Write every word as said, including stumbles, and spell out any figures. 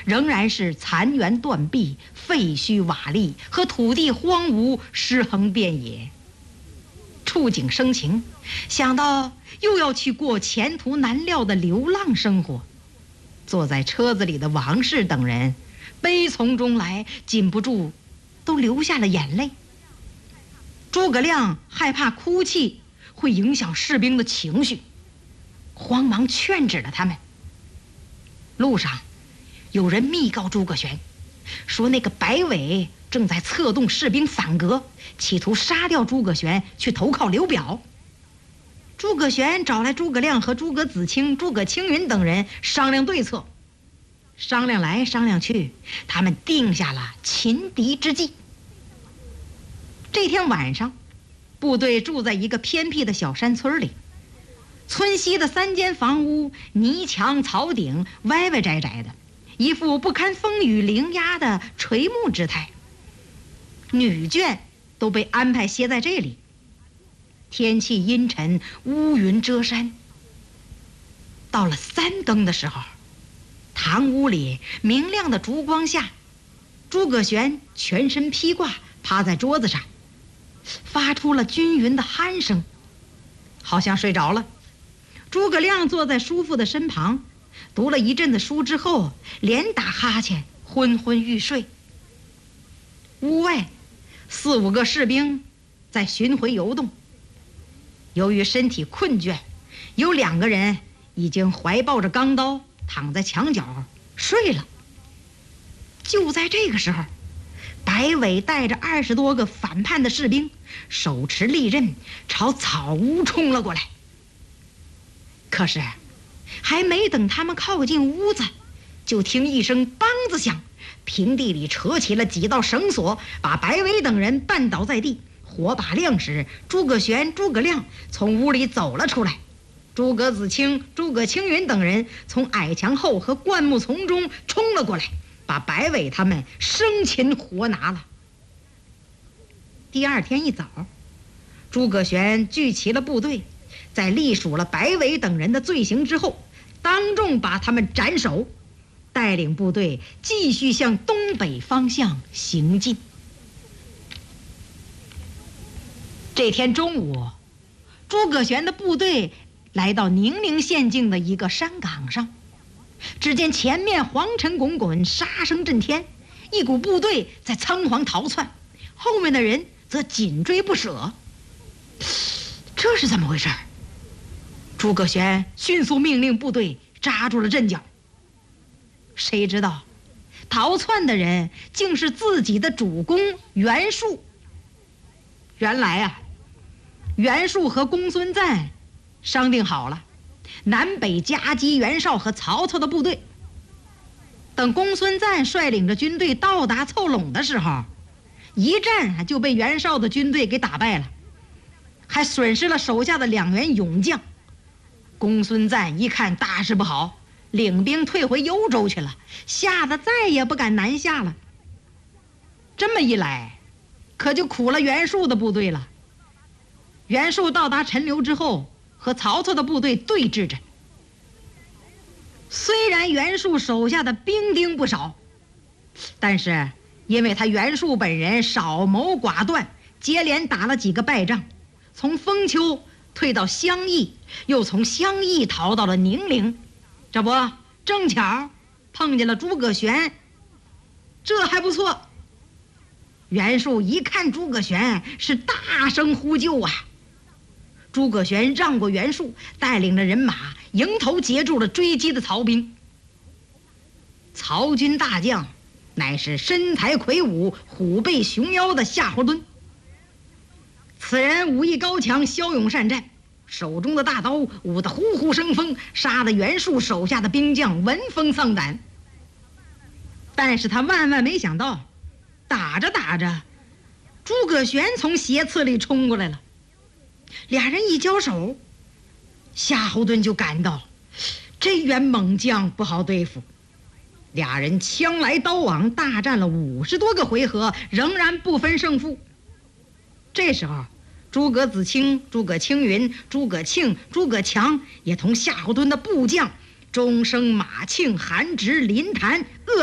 仍然是残垣断壁、废墟瓦砾和土地荒芜，尸横遍野。触景生情，想到又要去过前途难料的流浪生活，坐在车子里的王氏等人悲从中来，禁不住都流下了眼泪。诸葛亮害怕哭泣会影响士兵的情绪，慌忙劝止了他们。路上有人密告诸葛玄，说那个白尾正在策动士兵反革，企图杀掉诸葛玄去投靠刘表。诸葛玄找来诸葛亮和诸葛子清、诸葛青云等人商量对策。商量来商量去，他们定下了擒敌之计。这天晚上，部队住在一个偏僻的小山村里，村西的三间房屋，泥墙草顶，歪歪窄窄的，一副不堪风雨凌压的垂暮之态。女眷都被安排歇在这里。天气阴沉，乌云遮山。到了三更的时候，堂屋里明亮的烛光下，诸葛玄全身披挂，趴在桌子上，发出了均匀的鼾声，好像睡着了。诸葛亮坐在叔父的身旁，读了一阵的书之后，连打哈欠，昏昏欲睡。屋外四五个士兵在巡回游动，由于身体困倦，有两个人已经怀抱着钢刀躺在墙角睡了。就在这个时候，白尾带着二十多个反叛的士兵，手持利刃朝草屋冲了过来。可是还没等他们靠近屋子，就听一声梆子响，平地里扯起了几道绳索，把白尾等人绊倒在地。火把亮时，诸葛玄、诸葛亮从屋里走了出来，诸葛子清、诸葛青云等人从矮墙后和灌木丛中冲了过来，把白尾他们生擒活拿了。第二天一早，诸葛玄聚齐了部队，在历数了白尾等人的罪行之后，当众把他们斩首，带领部队继续向东北方向行进。这天中午，诸葛玄的部队来到宁陵县境的一个山岗上，只见前面黄尘滚滚，杀声震天，一股部队在仓皇逃窜，后面的人则紧追不舍。这是怎么回事？诸葛玄迅速命令部队扎住了阵脚。谁知道逃窜的人竟是自己的主公袁术。原来啊，袁术和公孙瓒商定好了，南北夹击袁绍和曹操的部队。等公孙瓒率领着军队到达凑拢的时候，一战就被袁绍的军队给打败了，还损失了手下的两员勇将。公孙瓒一看大事不好，领兵退回幽州去了，吓得再也不敢南下了。这么一来，可就苦了袁术的部队了。袁术到达陈留之后，和曹操的部队对峙着。虽然袁术手下的兵丁不少，但是因为他袁术本人少谋寡断，接连打了几个败仗，从封丘退到襄邑，又从襄邑逃到了宁陵。这不正巧碰见了诸葛玄，这还不错。袁术一看诸葛玄，是大声呼救啊！诸葛玄让过袁术，带领着人马迎头截住了追击的曹兵。曹军大将乃是身材魁梧、虎背熊腰的夏侯惇。此人武艺高强，骁勇善战，手中的大刀舞得呼呼生风，杀得袁术手下的兵将闻风丧胆。但是他万万没想到，打着打着，诸葛玄从斜刺里冲过来了。俩人一交手，夏侯惇就感到这员猛将不好对付。俩人枪来刀往，大战了五十多个回合，仍然不分胜负。这时候，诸葛子清、诸葛青云、诸葛庆、诸葛强也同夏侯惇的部将钟声、马庆、韩直、林谭